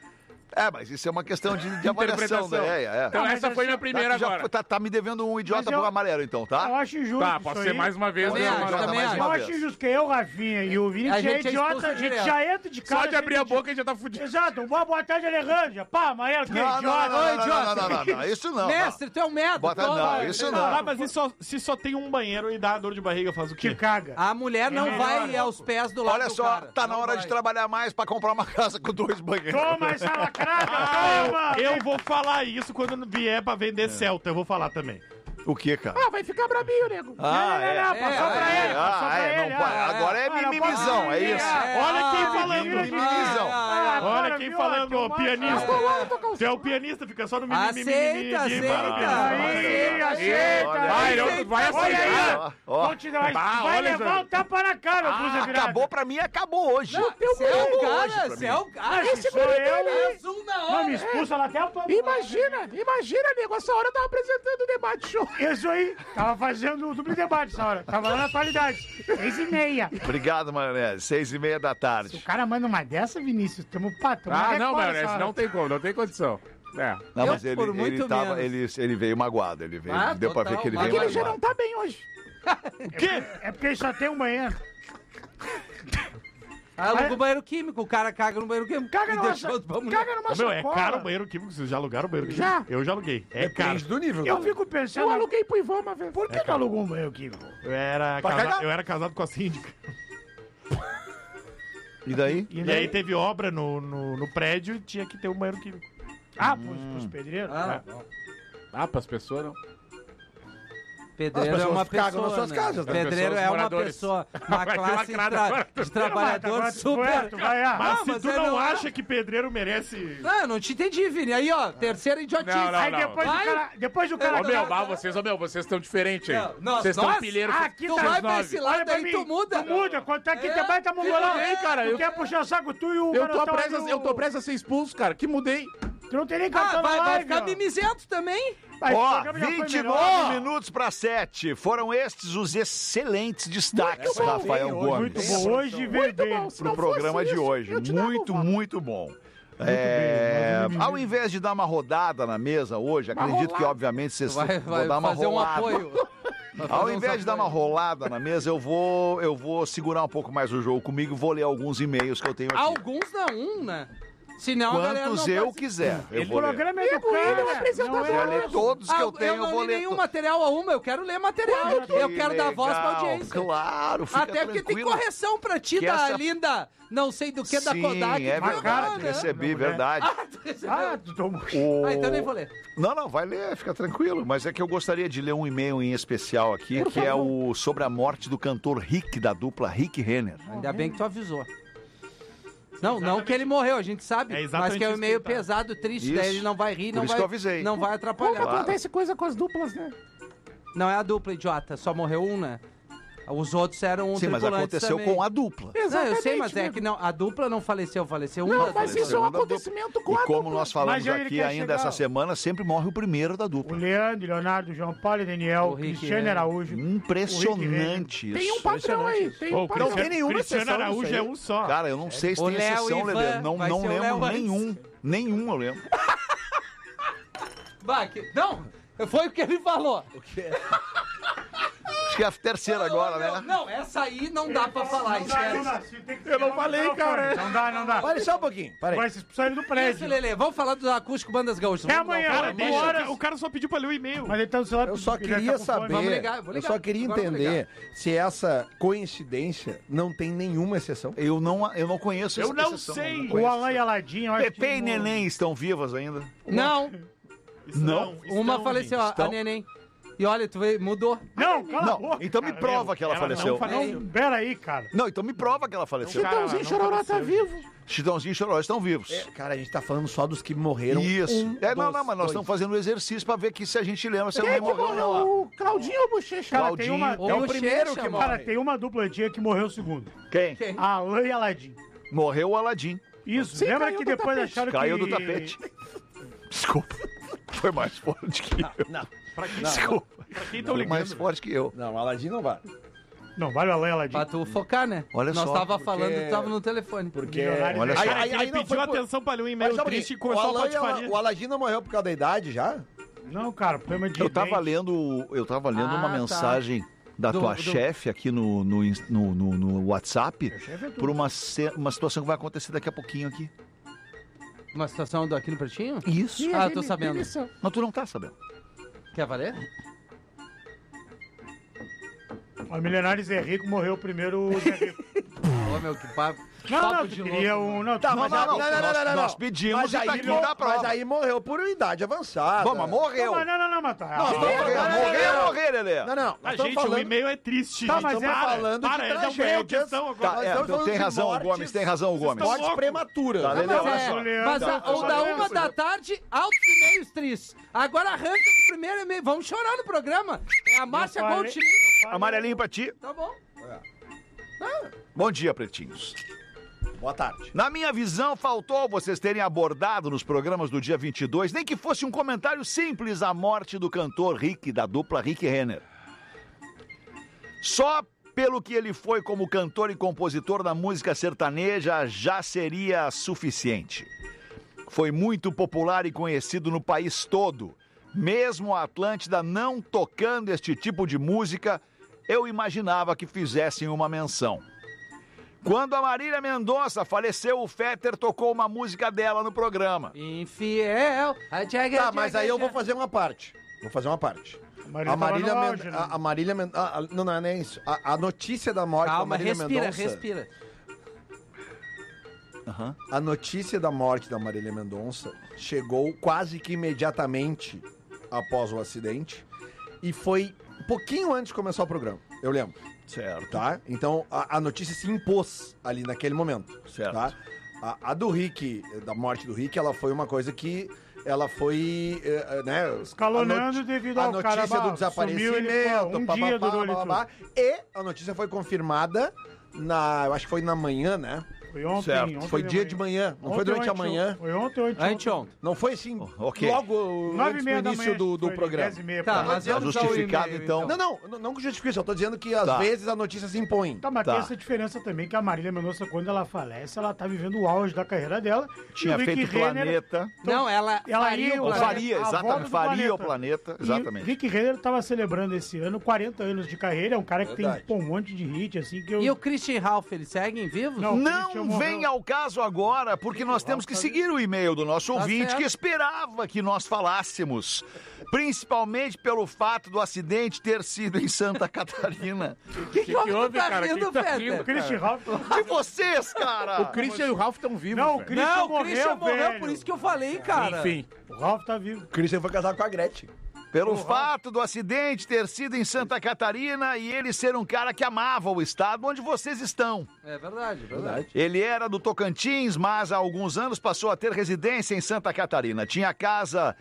Mas isso é uma questão de avaliação, Interpretação. né? Então essa foi minha primeira Já agora. tá me devendo um idiota Mas eu- pro Amarelo, então, tá? Eu acho injusto. Tá, pode isso ser aí. mais uma vez. Também né, acho, Amarelo? também mais acho. uma Eu vez. acho injusto que eu, Rafinha e o Vini, A a gente gente é é idiota, expulso a gente direto. já entra de cara. Só de abrir a sem boca já tá fudido. Exato, boa tarde, Alejandro. Pá, Amarelo, que Não, idiota. não, isso não. Mestre, tu é um merda. Bota- toma. não, isso não. Ah, mas se só tem um banheiro e dá dor de barriga, faz o Te quê? caga. A mulher não vai aos pés do lado Olha do só, cara. tá na Não hora vai. de trabalhar mais pra comprar uma casa com 2 banheiros. Toma essa lacrada, toma. Eu vou falar isso quando vier pra vender Celta, eu vou falar também. O que, cara? Vai ficar brabinho, nego. Não, passou pra ele, passou pra ele. não pode. Agora é mimimizão, é isso. Olha quem falando. Mimimizão. Olha quem falando, ó, pianista. Você é o pianista, fica só no mimimi. Aceita. Aí, aceita. Vai, vai Olha aí. aceitar. Ó, Vou te dar, Bah, vai olha, levar um tapa na cara, Brusa virada. acabou pra mim, acabou hoje. Você é o cara, hoje pra você é o cara. Esse sou eu. Azul na Não, hora. me expulsa lá até o papo. Imagina, nego. Essa hora eu tava apresentando o debate show. Isso aí, tava fazendo o duplo debate essa hora. Tava lá na atualidade. 6h30. Obrigado, Maionese. 6h30 da O tarde. cara manda uma dessa, Vinícius. Tamo patrão. Não, Maionese, não tem como, não tem condição. É. Não, Eu, mas ele, por muito ele veio magoado. Ele veio, Ah, deu pra ver total, que ele mas veio ele já magoado. tá bem hoje. O quê? É porque ele só tem um banheiro. Aluga o banheiro químico, o cara caga no banheiro químico. Caga e numa, deixou pra mulher. caga numa Ô, meu, é sacola. caro o banheiro químico? Vocês já alugaram o banheiro químico? Já. Eu já aluguei. É caro. Depende do nível. Eu né? fico pensando... Eu aluguei pro Ivan uma vez. Por que tu alugou um banheiro químico? Eu era, eu era casado com a síndica. E daí? E aí teve obra no prédio e tinha que ter um banheiro químico. Ah, pros pedreiros? Ah, Pras pessoas não. Pedreiro As é uma pessoas cagam pessoa, nas suas né? casas, né? Pedreiro Pessoas, é uma moradores. pessoa, uma Vai ter classe lacrada agora. de trabalhador Agora, super... tu vai, Mas se mas tu é não não- acha que pedreiro merece... Não, eu não te entendi, Vini. Aí, ó, terceira idiotice. Não, não, Aí não. depois do cara... Ô, meu, vocês estão diferentes aí. Não, Vocês estão nós? pilheiros. Ah, aqui Tu tá vai as pra 9. esse lado Olha pra aí, mim. tu muda. Tu muda. Quando tá aqui, É, tem baita mongolão. mudei, cara, Tu eu- quer puxar saco tu e o Eu tô garotão aí prestes a ser expulso, cara. Que mudei. Tu não tem nem Ah, cartão na vai live, ficar ó. mimizento também? Mas esse Ó, programa já foi 29 melhor. minutos para 7. Foram estes os excelentes destaques, bom, Rafael bem, Gomes. Muito bom. Hoje veio bem. Pro programa de hoje. Muito bom. Ao invés de dar uma rodada na mesa hoje, acredito que obviamente vocês Vai vão dar uma fazer um rolada. apoio. Ao invés de dar uma rolada na mesa, eu vou segurar um pouco mais o jogo comigo e vou ler alguns e-mails que eu tenho aqui. Alguns não, um, né? Senão a galera Quantos não eu pode- quiser. Eu O vou ler. programa é do cara. Não Se eu é... ler todos que eu tenho, eu não vou li ler nenhum todos. material a uma, eu quero ler material. Eu quero dar voz pra Legal, audiência. Claro, fica Até porque tem tranquilo. correção pra ti Que da essa- linda, não sei do que, da Sim, Kodak. é Viu? verdade, Né? recebi, verdade. Ah, tu tomou... Ah, então nem vou ler. Não, vai ler, fica tranquilo. Mas é que eu gostaria de ler um e-mail em especial aqui, que é o sobre a morte do cantor Rick, da dupla Rick Renner. Ainda bem que tu avisou. Não que ele morreu, a gente sabe, É exatamente mas que é um isso que e-mail ele tá. pesado, triste, Isso. daí ele não vai rir, Por não isso vai, que eu avisei. não vai atrapalhar. Claro. coisa com as duplas, né? Não é a dupla, idiota, só morreu um, né? Os outros eram Sim, mas tripulantes aconteceu também. com a dupla. Não, eu sei, mas é que não, a dupla não faleceu, faleceu um da mas dupla. isso é um Segunda acontecimento com E a como dupla. nós falamos Mas aí ele aqui quer ainda chegar, essa ó. semana, sempre morre o primeiro da O dupla. Leandro, Leonardo, João Paulo e Daniel, O Rick, Cristiano é. Araújo. Impressionante Tem um isso. padrão aí. Tem Ô, um padrão. Não tem nenhuma Cristiano exceção Araújo nisso aí. é um só. Cara, eu não sei se O tem Léo exceção, Ivan Lelê. Não vai ser o lembro Léo antes. nenhum. Nenhum eu lembro. Não, foi o que ele falou. Acho que é a terceira agora, né? Não, essa aí não dá pra falar, esquece. Eu não falei, cara. Não dá. Olha só um pouquinho, peraí. Vai se expulsar ele do Isso, prédio. Lelê, vamos falar do acústico Bandas Gaúchas. Até Vamos lá. amanhã. Cara, Duas deixa, horas. o cara só pediu pra ler o e-mail. Mas ele tá no celular. Eu só ele tá queria com fome. saber, Vamos ligar, vou ligar. eu só queria Agora vou entender se essa coincidência não tem nenhuma exceção. Eu não conheço Eu essa não exceção, sei. não O conheço. Alan e a Ladinha, eu acho Pepe que e Neném estão vivas ainda? Não, Não. uma faleceu, a Estão. Neném. E olha, tu veio, mudou. Não, cala a Não, boca. então me cara. prova que ela Ela faleceu. não faleceu. Não, pera aí, cara. Não, então me prova que ela faleceu. Cara, Chitãozinho e não Chororó tá faleceu. vivo. Chitãozinho e Chororó estão vivos. Cara, a gente tá falando só dos que morreram. Isso. Não, dos mas nós dois. estamos fazendo um exercício pra ver que se a gente lembra se Quem alguém é que morreu ou não. morreu? O Claudinho ou Bochecha? Cara, Claudinho. tem uma, É o Bochecha, primeiro que mano. morre. cara, tem uma dupla antiga que morreu o segundo. Quem? A Alan e a Ladinha. Morreu o Aladim. Isso, Sim, lembra caiu que do depois tapete. acharam Caiu que... do tapete. Desculpa. Foi mais forte que eu. Não, Pra quem, Desculpa. pra quem tão Foi mais ligando? forte que eu. não, Aladim não vai. Não, vale a Aladim. Pra tu focar, né? Olha Nós só, tava falando, tu tava no telefone. Porque... Milionário. Olha só. Cara, Aí ele não pediu foi por- atenção pra ler um Mas e-mail sabe triste e o começou a Alan, patifaria. o Aladim não morreu por causa da idade já? Não, cara, problema de Eu tava dente. lendo Ah, uma tá. mensagem da Do- tua do- chefe aqui no WhatsApp chefe é tudo. por uma situação que vai acontecer daqui a pouquinho aqui. Uma situação do Aqui no Pretinho? Isso. Ah, eu tô sabendo. Mas tu não tá sabendo. Quer valer? O Milionário Zé Rico morreu primeiro o Zé Rico. Ô, meu, que papo. Não, papo não, de tu queria louco. um... Não, Tá, mas não, nós pedimos mas e tá aí, aqui na prova. mas aí morreu por idade avançada. Vamos, mas morreu. não, mas tá. Morrer, Lelê. Não, nós Ah, estamos gente, o falando... e-mail é triste. Tá, gente. mas Então é falando de ele deu meia tragédias. audição Tá, agora. Nós é, estamos falando tem de razão, mortes. Gomes, tem razão, Gomes. estão Morte louco. prematura. Tá, Lelê, Mas olha é, só. mas Tá, o da 1 da tarde, altos e-mails tristes. Agora arranca com o primeiro e-mail. Vamos chorar no programa. É a Márcia falei- Goldschmidt. Amarelinho pra ti. Tá bom. Bom dia, pretinhos. Boa tarde. Na minha visão, faltou vocês terem abordado nos programas do dia 22, nem que fosse um comentário simples, a morte do cantor Rick, da dupla Rick Renner. Só pelo que ele foi como cantor e compositor da música sertaneja já seria suficiente. Foi muito popular e conhecido no país todo. Mesmo a Atlântida não tocando este tipo de música, eu imaginava que fizessem uma menção. Quando a Marília Mendonça faleceu, o Fetter tocou uma música dela no programa. Infiel. Tá, mas aí eu vou fazer uma parte. A Marília a Marília não é nem isso. A notícia da morte da Calma, Marília respira, Mendonça. respira. A notícia da morte da Marília Mendonça chegou quase que imediatamente após o acidente e foi um pouquinho antes de começar o programa. Eu lembro. Certo. Tá? Então a notícia se impôs ali naquele momento. Certo. Tá? A do Rick, da morte do Rick, ela foi uma coisa que ela foi, né? Escalonando devido a ao cara, notícia do sumiu, ele desaparecimento, ficou um dia durou ele tudo. e a notícia foi confirmada eu acho que foi na manhã, né? Foi ontem, Certo. ontem Foi dia de manhã, não foi durante a manhã. Foi ontem ou Anteontem. Não foi assim, ok. logo antes do 9h30 da início manhã. do foi programa. 10h30 Tá, pra lá. mas Tá vamos ao justificado, e-mail, então. Não que justifique isso, eu tô dizendo que às Tá. vezes a notícia se impõe. Tá, mas Tá. tem essa diferença também que a Marília Mendonça, quando ela falece, ela tá vivendo o auge da carreira dela. Tinha E o Rick feito Renner- Planeta. Não, ela faria ia- o Ou planeta. faria, a volta exatamente. do Faria o planeta. planeta, E exatamente. Rick Renner tava celebrando esse ano 40 anos de carreira. É um cara que Verdade. tem um monte de hit, assim, que eu... E o Christian Ralph, eles seguem vivos? Não. o Christian Não morreu. vem ao caso agora, porque nós temos que seguir o e-mail do nosso Tá ouvinte certo. que esperava que nós falássemos. Principalmente pelo fato do acidente ter sido em Santa Catarina. O que houve, tá rindo, O Fetter? Christian Ralph... De vocês, cara! O Christian e o Ralph estão vivos. Não, o velho. Christian Não, o morreu, Christian morreu, velho. por isso que eu falei, cara. Enfim. O Ralph tá vivo. O Christian foi casado com a Gretchen. Pelo fato do acidente ter sido em Santa Catarina e ele ser um cara que amava o estado onde vocês estão. É verdade, verdade. Ele era do Tocantins, mas há alguns anos passou a ter residência em Santa Catarina. Tinha casa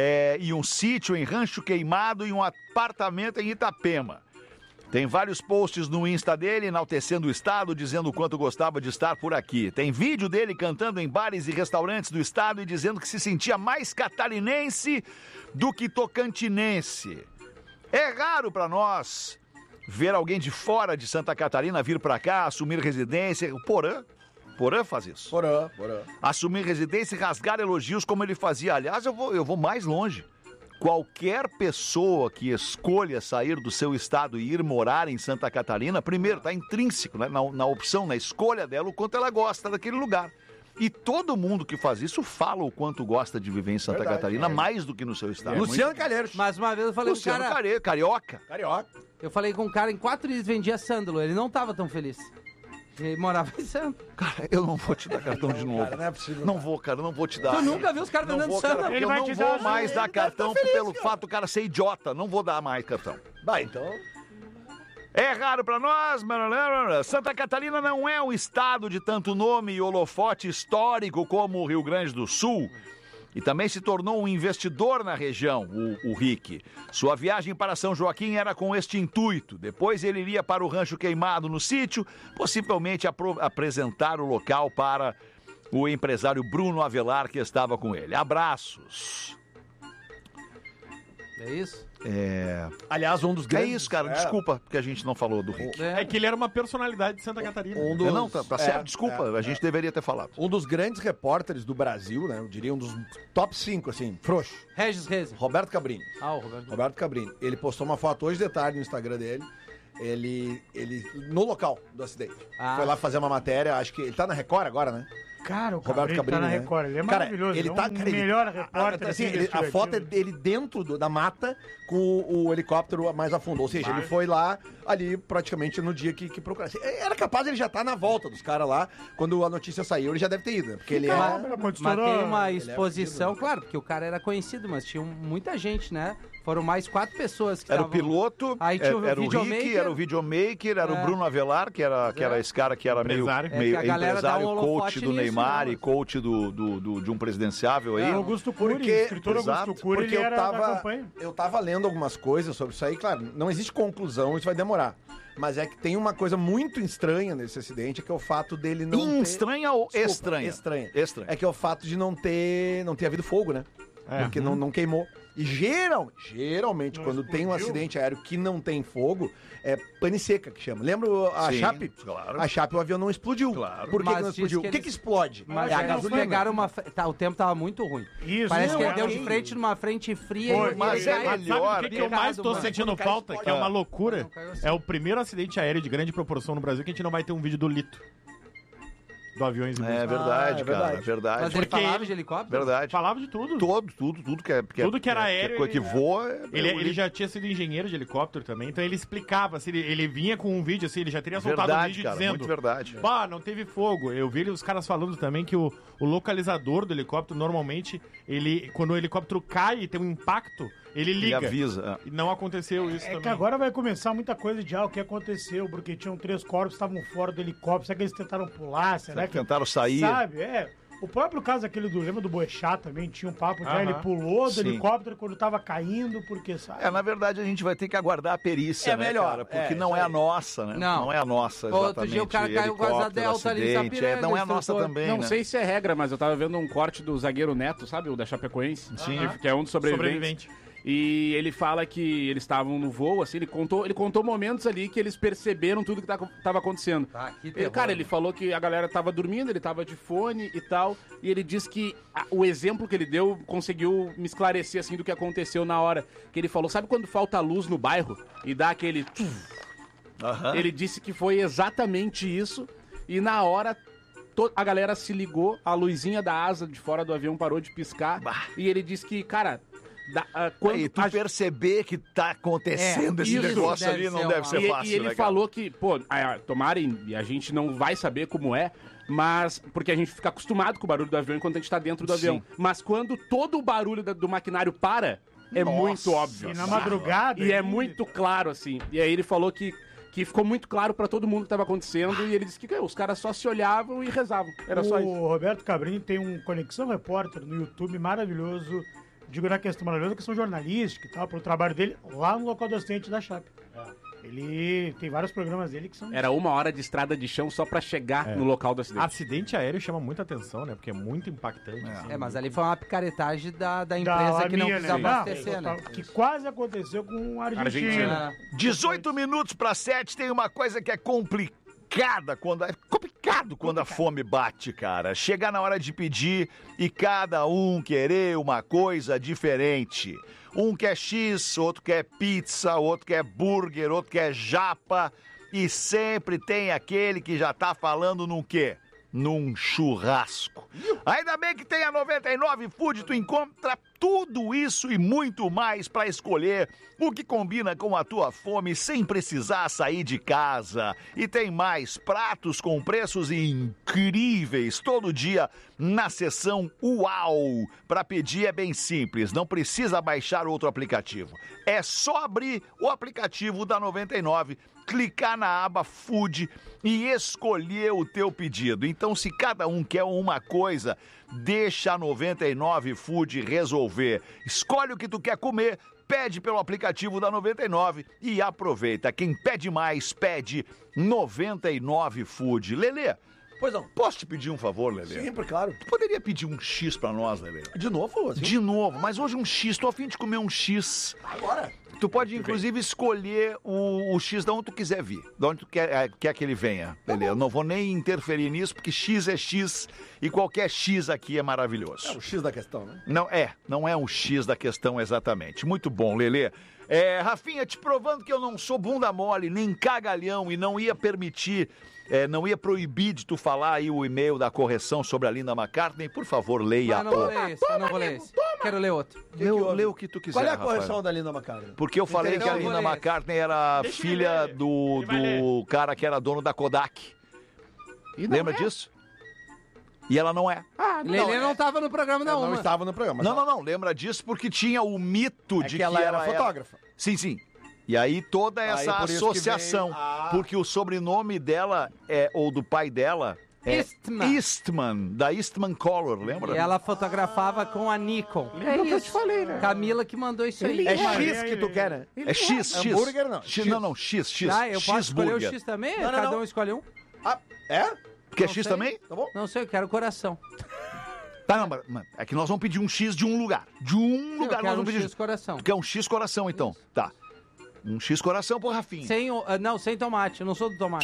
e um sítio em Rancho Queimado e um apartamento em Itapema. Tem vários posts no Insta dele enaltecendo o estado, dizendo o quanto gostava de estar por aqui. Tem vídeo dele cantando em bares e restaurantes do estado e dizendo que se sentia mais catarinense do que tocantinense. É raro para nós ver alguém de fora de Santa Catarina vir para cá, assumir residência. O Porã faz isso. Porã. Assumir residência e rasgar elogios como ele fazia. Aliás, eu vou mais longe. Qualquer pessoa que escolha sair do seu estado e ir morar em Santa Catarina, primeiro, está intrínseco, né, na opção, na escolha dela, o quanto ela gosta daquele lugar. E todo mundo que faz isso fala o quanto gosta de viver em Santa Verdade, Catarina, mais do que no seu estado. Luciano Calheiros. Mais uma vez eu falei com o Luciano cara... Carioca. Carioca. Eu falei com um cara, em 4 dias vendia sândalo. Ele não tava tão feliz. Ele morava em Santos. Cara, eu não vou te dar cartão de novo. Cara, não é possível. Não vou, cara, não vou te dar. Tu nunca viu os caras Não vendendo vou, cara, sândalo? porque Ele eu vai não te vou dar- mais ele dar deve tá cartão feliz, pelo cara. fato do cara ser idiota. Não vou dar mais cartão. Vai, então. É raro pra nós, mas Santa Catarina não é um estado de tanto nome e holofote histórico como o Rio Grande do Sul. E também se tornou um investidor na região, o Rick. Sua viagem para São Joaquim era com este intuito. Depois ele iria para o Rancho Queimado no sítio, possivelmente apresentar o local para o empresário Bruno Avelar, que estava com ele. Abraços. É isso? Aliás, um dos É grandes... isso, cara. Desculpa, porque a gente não falou do Rick. É que ele era uma personalidade de Santa Catarina. Um dos, Não, tá certo, desculpa. A gente deveria ter falado. Um dos grandes repórteres do Brasil, né? Eu diria um dos top 5, assim, frouxo. Regis Reze. Roberto Cabrini. Ah, o Roberto. Roberto Cabrini. Ele postou uma foto hoje de tarde no Instagram dele. Ele no local do acidente. Ah. Foi lá fazer uma matéria, acho que ele tá na Record agora, né? Cara, o Roberto Cabrini Cabrini, tá na né? Record. Ele é Cara, maravilhoso. ele é tá, um cara, melhor repórter. assim, assim, a foto é investigativo. dele dentro da mata com o helicóptero mais a fundo. Ou seja, ele foi lá ali praticamente no dia que procurasse. Era capaz ele já tá na volta dos caras lá. Quando a notícia saiu, ele já deve ter ido. Né? Porque ele Mas, é... mas tem uma exposição, claro, porque o cara era conhecido, mas tinha muita gente, né? Foram mais 4 pessoas que Era o estavam- piloto, Aí tinha o era o Rick, videomaker. era o videomaker, era o É. Bruno Avelar, que era esse cara que era meio, Empresário. meio É que a galera dá um empresário, holofote coach do nisso, Neymar né? e coach de um presidenciável aí. O Augusto Cury, Porque- o escritor Exato, Augusto Cury, Porque ele eu era da tava, campanha. eu tava lendo algumas coisas sobre isso aí. Claro, não existe conclusão, isso vai demorar. Mas é que tem uma coisa muito estranha nesse acidente, que é o fato dele não ter... Estranha ou Desculpa, estranha? Estranha. Estranha. É que é o fato de não ter havido fogo, né? É. Porque não queimou. E geralmente, Não quando tem um explodiu? acidente aéreo que não tem fogo, é pane seca que chama. Lembra a Sim, Chape? claro. A Chape, o avião não explodiu. Claro. Por que Mas que não diz explodiu? que O que eles- que explode? Mas é a eles gasolina. pegaram uma... o tempo tava muito ruim. Isso, Parece que não, ele deu de ok. frente numa frente fria Foi, e mas ele é caiu. melhor. Sabe o que eu mais tô Mano. sentindo Quando cai, falta? explode. Que é uma loucura. Não, caiu assim. É o primeiro acidente aéreo de grande proporção no Brasil que a gente não vai ter um vídeo do Lito. Do aviões e É busca. verdade, é cara, verdade. é verdade. Mas ele Porque falava ele- de helicóptero? Verdade. Falava de tudo. Tudo que é... Tudo que era aéreo, Que ele- voa... Ele já tinha sido engenheiro de helicóptero também, então ele explicava, assim, ele vinha com um vídeo, assim, ele já teria soltado um Verdade, vídeo cara, dizendo... muito verdade. Bah, não teve fogo. Eu vi os caras falando também que o localizador do helicóptero, normalmente, quando o helicóptero cai e tem um impacto, ele Ele liga. avisa. E não aconteceu isso É também. que agora vai começar muita coisa de o que aconteceu, porque tinham 3 corpos, estavam fora do helicóptero, será que eles tentaram pular, será que... Tentaram sair. Sabe, O próprio caso aquele lembra do Boechat também, tinha um papo, já Aham. ele pulou do Sim. helicóptero quando tava caindo, porque, sabe? Na verdade, a gente vai ter que aguardar a perícia, É né, melhor, cara? Porque é, não isso é a aí. nossa, né? Não. é a nossa, Outro exatamente. dia o cara caiu com asa Helicóptero, delta ali em acidente, Sapiranga, não é a nossa instrutor. também, Não né? sei se é regra, mas eu tava vendo um corte do zagueiro Neto, sabe? O da Chapecoense. Sim. Que é um dos sobreviventes. Sobrevivente. E ele fala que eles estavam no voo, assim, ele contou momentos ali que eles perceberam tudo que tava acontecendo. Ah, que Ele, terror, cara, né? ele falou que a galera tava dormindo, ele tava de fone e tal, e ele disse que o exemplo que ele deu conseguiu me esclarecer, assim, do que aconteceu na hora. Que ele falou, sabe quando falta luz no bairro e dá aquele... Aham. Ele disse que foi exatamente isso, e na hora a galera se ligou, a luzinha da asa de fora do avião parou de piscar, e ele disse que, cara... quando E tu perceber que tá acontecendo esse isso negócio deve ali não ser deve uma- ser fácil, e ele né, cara? falou que, pô, tomara, e a gente não vai saber como é, mas porque a gente fica acostumado com o barulho do avião enquanto a gente tá dentro do Sim. avião. Mas quando todo o barulho do maquinário para, é Nossa. muito óbvio. E na madrugada... E é ainda. muito claro, assim. E aí ele falou que ficou muito claro pra todo mundo que tava acontecendo, e ele disse que os caras só se olhavam e rezavam. Era só isso. O Roberto Cabrini tem um Conexão Repórter no YouTube maravilhoso, digo na questão maravilhosa, questão jornalística e tal, pro trabalho dele lá no local do acidente da Chape. Ele tem vários programas dele que são... Era 1 hora de estrada de chão só pra chegar no local do acidente. Acidente aéreo chama muita atenção, né? Porque é muito impactante. assim. É, mas ali foi uma picaretagem da da empresa que não Laminha, quis né? abastecer, Não, né? que quase aconteceu com a Argentina. Argentina. 18 minutos para 7 tem uma coisa que é complicado quando a fome bate, cara. Chegar na hora de pedir e cada um querer uma coisa diferente. Um quer X, outro quer pizza, outro quer burger, outro quer japa. E sempre tem aquele que já tá falando num quê? Num churrasco. Ainda bem que tem a 99 Food, tu encontra tudo isso e muito mais para escolher o que combina com a tua fome sem precisar sair de casa. E tem mais pratos com preços incríveis todo dia na seção Uau. Para pedir é bem simples, não precisa baixar outro aplicativo. É só abrir o aplicativo da 99, clicar na aba Food e escolher o teu pedido. Então, se cada um quer uma coisa, deixa a 99 Food resolver. Escolhe o que tu quer comer, pede pelo aplicativo da 99 e aproveita. Quem pede mais, pede 99 Food. Lelê, Pois não. posso te pedir um favor, Lelê? Sempre, claro. Tu poderia pedir um X pra nós, Lelê? De novo, assim? De novo, mas hoje um X, tô a fim de comer um X. Agora? Tu pode, inclusive, escolher o X de onde tu quiser vir. De onde tu quer que ele venha. Beleza? Eu não vou nem interferir nisso, porque X é X e qualquer X aqui é maravilhoso. É o X da questão, né? Não é um X da questão exatamente. Muito bom, Lelê. Rafinha, te provando que eu não sou bunda mole, nem cagalhão e não ia permitir, não ia proibir de tu falar aí o e-mail da correção sobre a Linda McCartney. Por favor, leia. Eu não vou ler esse, eu não vou ler esse. Quero ler outro. Lê o que tu quiser, Qual é a Rafael. correção da Linda McCartney? Porque eu falei que a Então, Linda vou ler. McCartney era Deixa filha ele ler. do Ele vai cara que era dono da Kodak. Lembra disso? E ela não é. Lelê não tava no programa da Ela não Uma. estava no programa. Não. Lembra disso porque tinha o mito É de que ela era fotógrafa. Sim. E aí toda essa por isso que associação. veio a- Porque o sobrenome dela, ou do pai dela, é Eastman. Eastman, da Eastman Color, lembra? E ela fotografava com a Nikon. É que eu te falei, né? Camila que mandou isso aí. É X que tu quer, né? É X. Hambúrguer, não. X. Não, X. Ah, eu posso escolher o X-burger. X também? Não, Cada não. um escolhe um? Ah, é? Quer Não X sei. também? Tá bom? Não sei, eu quero coração. Tá, não, mas é que nós vamos pedir um X de um lugar. De um lugar eu nós quero um vamos pedir. X coração. Tu quer um X coração, então? Tá. Um X coração pro Rafinha. Sem tomate, eu não sou do tomate.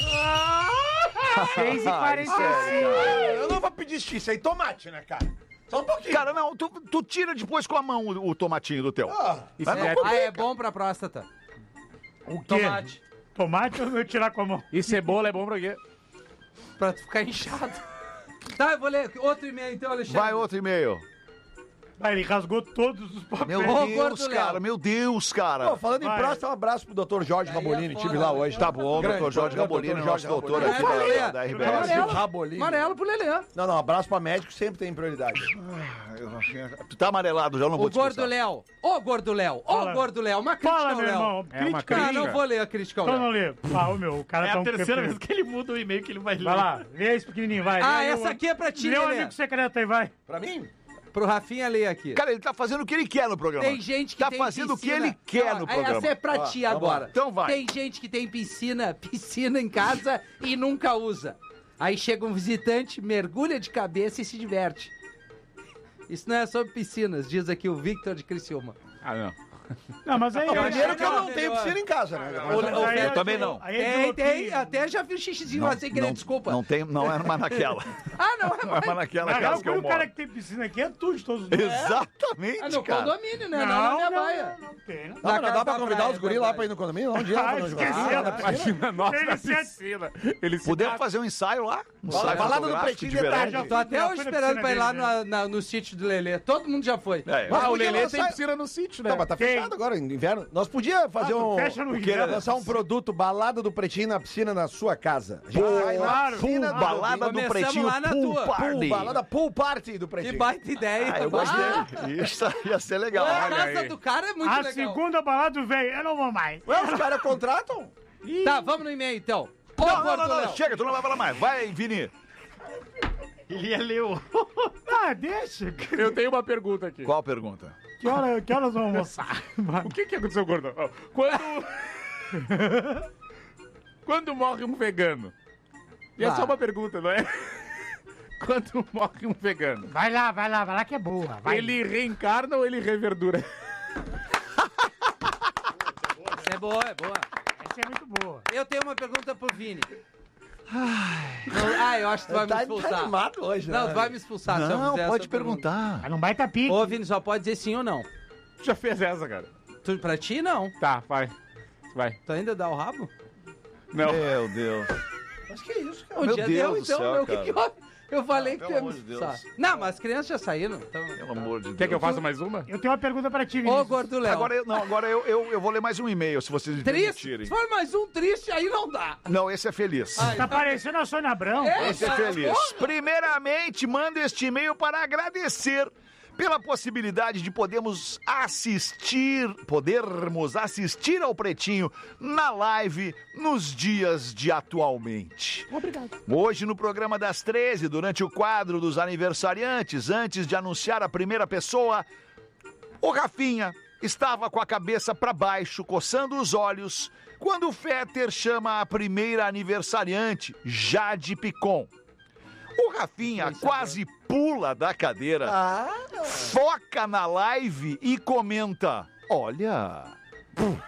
6h45. Eu não vou pedir X, isso aí tomate, né, cara? Só um pouquinho. Cara, não, tu tira depois com a mão o tomatinho do teu. Isso Mas não é, É bom pra próstata. O quê? Tomate. Tomate ou eu tirar com a mão? e cebola é bom pra quê? Pra tu ficar inchado. Tá, eu vou ler outro e-mail então, Alexandre. Vai outro e-mail. Vai, ele rasgou todos os papéis. Meu Ô, Deus, gordo cara, Léo. meu Deus, cara. Pô, falando em Vai. próstata, um abraço pro Dr. Jorge Aí Rabolini, é tive foda, lá né? hoje. Tá bom, Grande, doutor Jorge Dr. Rabolini, nosso Jorge doutor Rabolini. aqui Rabolini. da RBS. Amarelo. Rabolini. Amarelo pro Lelê. Não, abraço pra médico sempre tem prioridade. Tu tá amarelado já, eu não vou O te Gordo expulsar. Léo. Ô, Gordo Léo. Ô, Fala. Gordo Léo. Uma crítica Fala, ao meu Léo. irmão. É uma Crítica. Ah, crítica. não vou ler a crítica ao Então Léo. não lê. Ah, o meu, o cara É tá a um terceira PP. vez que ele muda o e-mail que ele vai ler. Vai lá, lê esse pequenininho, vai. Ah, Lê essa o- aqui é pra ti, Lê o Lelê. amigo secreto aí, vai. Pra mim? Pro Rafinha ler aqui. Cara, ele tá fazendo o que ele quer no programa. Tem gente que tá tem fazendo o que piscina. ele quer Ó, no programa. Essa é pra ti vamos agora. lá. Então vai. Tem gente que tem piscina em casa e nunca usa. Aí chega um visitante, mergulha de cabeça e se diverte. Isso não é sobre piscinas, diz aqui o Victor de Criciúma. Ah, não. Não, mas aí... Primeiro que eu não melhor. tenho piscina em casa, né? Aí Eu também não. Aí é Tem, de tem. louquinho. Até já vi o xixizinho lá sem querer, desculpa. Não é mais naquela. Ah, não é Não é mais naquela Na real, casa que eu o cara moro. que tem piscina aqui é tu de todos os dias. Exatamente, Ah, no cara. condomínio, né? Não, na minha baia. não tem. Não. Não, mas não casa dá pra da convidar praia, os guris é lá verdade. pra ir no condomínio? Lá um dia lá pra nós jogar. esqueci, na piscina. Imagina nós Ele na se- piscina. Ele se Podemos mata. fazer um ensaio lá? Um Balada ensaio do fotográfico Pretinho de de verão. tarde. Já Tô até Já hoje fui na esperando piscina pra ir lá dele, no sítio do Lelê. Todo mundo já foi. É, Mas Ah, o podia Lelê lançar- tem piscina no sítio, né? Tá, mas tá Tem. fechado agora, inverno. Nós podíamos fazer tu um... fecha no o quê? inverno. Lançar um produto, balada do Pretinho na piscina na sua casa. A gente vai na claro. piscina Full balada do Começamos Pretinho lá na Pool tua. Party. Balada pool party do Que Pretinho. baita ideia. Ah, eu gostei. Isso ia ser legal. A Olha casa aí. do cara é muito A legal. segunda balada veio, eu não vou mais. Ué, os caras contratam? Tá, vamos no e-mail então. Ô, Não, Gordo não, Léo. chega, tu não vai falar mais. Vai, Vini. Ele ia ler o... Ah, deixa. Eu tenho uma pergunta aqui. Qual a pergunta? Que horas vamos almoçar? O que aconteceu, Gordão? Ó, Quando morre um vegano? E é Vai. só uma pergunta, não é? Quando morre um vegano, Vai lá que é boa. Vai. ele reencarna ou ele reverdura? Essa é boa, é boa. Essa é muito boa. Eu tenho uma pergunta pro Vini. Eu acho que tu vai me Tá expulsar. animado hoje, né? Não, tu vai me expulsar se eu Não, fizer pode essa pergunta. perguntar. Mas não baita pique. Ô, Vini, só pode dizer sim ou não. Já fez essa, cara. Tu, pra ti, não. Tá, vai. Vai. Tu ainda dá o rabo? Não. Meu Deus. Mas que isso, cara? Um Meu dia Deus deu, do então, céu, meu, o que cara. que houve? Eu falei que pelo tu ia me amor de Deus. expulsar. Não, mas as crianças já saíram. Então... Pelo amor de Deus. Quer que eu faça mais uma? Eu tenho uma pergunta pra ti, Ô, Vinícius. Gordo Léo. Agora eu vou ler mais um e-mail, se vocês me Triste? permitirem. Se for mais um triste, aí não dá. Não, esse é feliz. Tá parecendo a Sônia Abrão. Esse é feliz. Primeiramente, mando este e-mail para agradecer pela possibilidade de podermos assistir ao Pretinho na live nos dias de atualmente. Obrigado. Hoje, no programa das 13, durante o quadro dos aniversariantes, antes de anunciar a primeira pessoa, o Rafinha estava com a cabeça para baixo, coçando os olhos, quando o Fetter chama a primeira aniversariante, Jade Picon. O Rafinha quase pula da cadeira, foca na live e comenta: olha,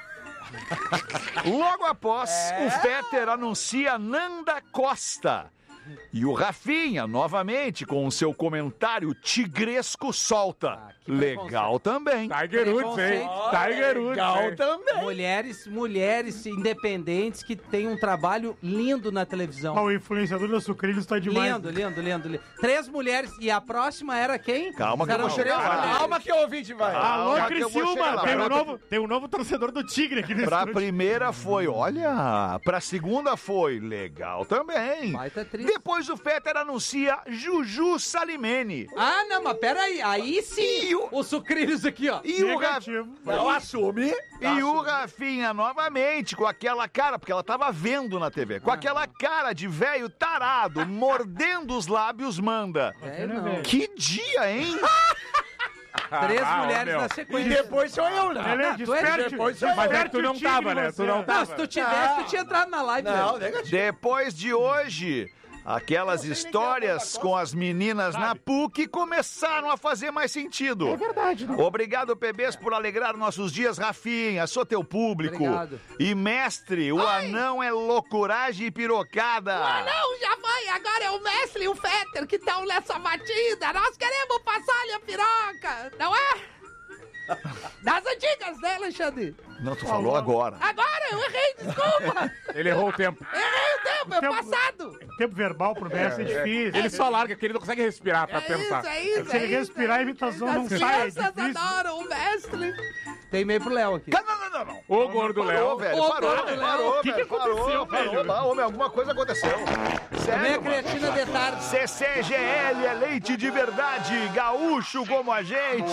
Logo após, o Fetter anuncia Nanda Costa. E o Rafinha, novamente, com o seu comentário tigresco, solta. que Legal também. Tiger Woods, hein? Tiger Woods. Legal hein? também. Mulheres independentes que têm um trabalho lindo na televisão. Ó, o influenciador da Sucrilhos tá demais. Lindo. 3 mulheres. E a próxima era quem? Calma que eu vou Eram chegar 3 lá. mulheres. Calma que o ouvinte vai. Alô, Calma que eu vou chegar Criciúma! lá. Tem um novo torcedor do Tigre aqui nesse Pra estúdio. primeira foi, olha. Pra segunda foi, legal também. Baita atriz. Depois o Fetter anuncia Juju Salimene. Ah, não, mas peraí. Aí sim. E o- Os sucrilhos aqui, ó. E o, Negativo. Não assume. e o Rafinha novamente com aquela cara, porque ela tava vendo na TV, com aquela cara de velho tarado, mordendo os lábios, manda. É, não. Que dia, hein? 3 Ah, mulheres meu. na E sequência. depois sou eu, né? Ele é tu é desperte. depois sou eu. Mas é que Desperte tu o não tigre, tava, né? Tu você. não Não, tava. se tu tivesse, tu tinha entrado na live. Não, velho. negativo. Depois de hoje, aquelas histórias com as meninas na PUC começaram a fazer mais sentido. É verdade. Obrigado, PBs, por alegrar nossos dias. Rafinha, sou teu público. Obrigado. E mestre, o anão é loucuragem e pirocada. Não, já foi. Agora é o Mestre e o Fetter que estão nessa batida. Nós queremos passar-lhe a piroca, não é? Das antigas, né, Alexandre? Não, tu falou agora. Agora, eu errei, desculpa. Ele errou o tempo. Errei o tempo, é Tempo- passado. Tempo verbal pro mestre é difícil. Ele só larga, que ele não consegue respirar pra É pensar. isso, é isso. Se ele respirar, a imitação não As sai, é crianças difícil. adoram o Mestre. Tem e-mail pro Léo aqui. Não. O gordo Parou, Léo. velho. Ô, Parou, Gordo Léo. parou, O que velho. aconteceu, velho? Parou. Homem, alguma coisa aconteceu. Vem Sério, a mano. creatina de tarde. CCGL é leite de verdade, gaúcho como a gente.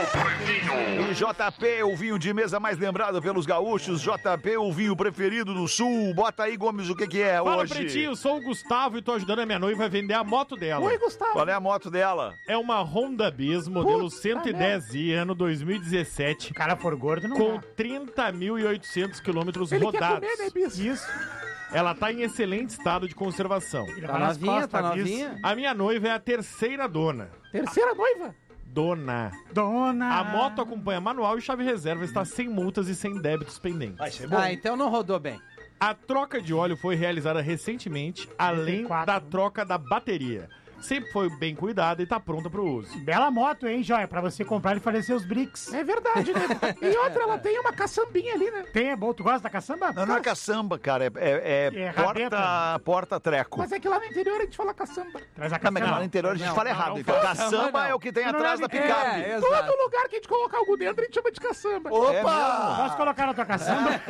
E JP, o vinho de mesa mais lembrado pelos gaúchos. JP, o vinho preferido do Sul. Bota aí, Gomes, o que que é Fala, hoje? Pretinho, sou o Gustavo e tô ajudando a minha noiva a vender a moto dela. Qual é a moto dela? É uma Honda Bis, modelo 110i, ano 2017, Se o cara for gordo, não com dá. 30.800 quilômetros rodados. Isso. Ela tá em excelente estado de conservação. Ele Tá vai nas novinha, costas, tá bis. novinha. A minha noiva é a terceira dona. Terceira noiva. Dona. Dona. A moto acompanha manual e chave reserva, está sem multas e sem débitos pendentes. Vai ser bom. Ah, então não rodou bem. A troca de óleo foi realizada recentemente, além 34, da né? troca da bateria. Sempre foi bem cuidada e tá pronta pro uso. Bela moto, hein, Joia? Pra você comprar e fazer seus bricks. É verdade, né? E outra, ela tem uma caçambinha ali, né? Tem, é bom. Tu gosta da caçamba? Não é caçamba, cara. É rabeta. porta-treco. Mas é que lá no interior a gente fala caçamba. Traz a Não, mas lá no caçamba. interior a gente Não, fala não, errado. não, Então, caçamba caçamba não. é o que tem Não, atrás não, da picape. É, Todo exato. lugar que a gente colocar algo dentro, a gente chama de caçamba. Opa! Posso colocar na tua caçamba?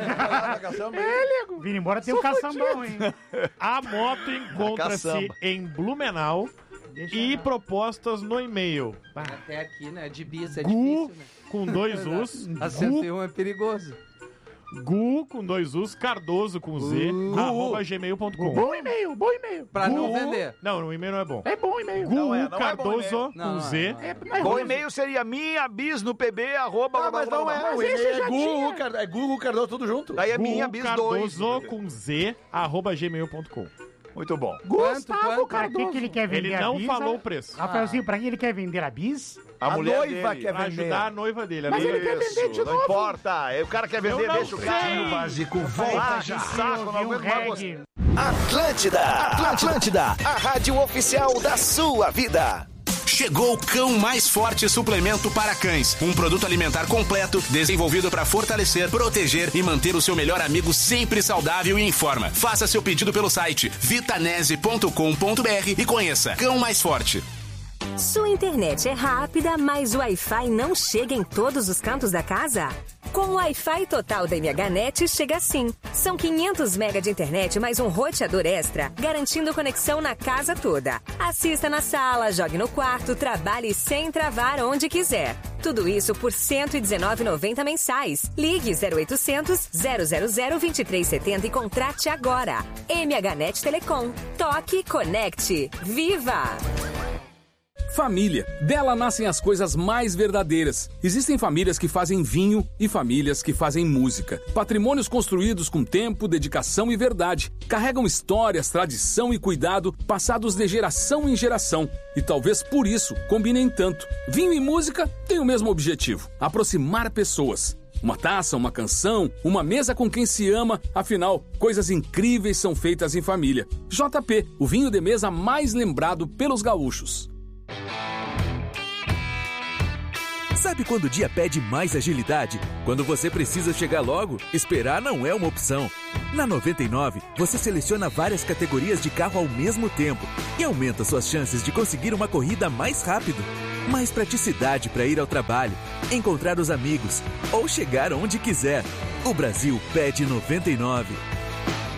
Vindo embora tem o caçambão, hein? A moto encontra-se Caçamba. em Blumenau e propostas no e-mail. Até aqui, né? De bis é Gu, difícil, né? com 2 U's, A 101 é perigoso. Gu, com 2 U's, Cardoso, com Z, @ gmail.com. Bom e-mail, bom e-mail. Pra não Gu- vender. Não, o e-mail não é bom. É bom e-mail. Gu, Não é bom Cardoso, e-mail. Não, com não Z. é. Não é Bom ruim. e-mail seria minha bis no pb, arroba... Ah, mas não é. O Mas esse e-mail já é Google Cardoso, tudo junto. Daí é Gu, minha bis 2. Cardoso, com Z, @ gmail.com. Muito bom. Gustavo Quanto? Pra Cardoso. que ele quer vender Ele a não bis? falou o preço. Rafaelzinho, pra que ele quer vender a bis? A mulher noiva dele. quer Pra vender. ajudar a noiva dele. A Mas noiva ele quer vender de Não novo. importa. O cara quer vender, não deixa o cara. sei. Básico, volta já. Saco, não Ouvi um aguento mais você. reggae. Atlântida, a rádio oficial da sua vida. Chegou o Cão Mais Forte Suplemento para Cães, um produto alimentar completo desenvolvido para fortalecer, proteger e manter o seu melhor amigo sempre saudável e em forma. Faça seu pedido pelo site vitanese.com.br e conheça Cão Mais Forte. Sua internet é rápida, mas o Wi-Fi não chega em todos os cantos da casa? Com o Wi-Fi total da MHNet chega assim. São 500 MB de internet mais um roteador extra, garantindo conexão na casa toda. Assista na sala, jogue no quarto, trabalhe sem travar onde quiser. Tudo isso por R$ 119,90 mensais. Ligue 0800 000 2370 e contrate agora. MHNet Telecom. Toque, conecte. Viva! Família. Dela nascem as coisas mais verdadeiras. Existem famílias que fazem vinho e famílias que fazem música. Patrimônios construídos com tempo, dedicação e verdade. Carregam histórias, tradição e cuidado passados de geração em geração. E talvez por isso combinem tanto. Vinho e música têm o mesmo objetivo: aproximar pessoas. Uma taça, uma canção, uma mesa com quem se ama, afinal, coisas incríveis são feitas em família. JP, o vinho de mesa mais lembrado pelos gaúchos. Sabe quando o dia pede mais agilidade? Quando você precisa chegar logo, esperar não é uma opção. Na 99, você seleciona várias categorias de carro ao mesmo tempo e aumenta suas chances de conseguir uma corrida mais rápido. Mais praticidade para ir ao trabalho, encontrar os amigos ou chegar onde quiser. O Brasil pede 99.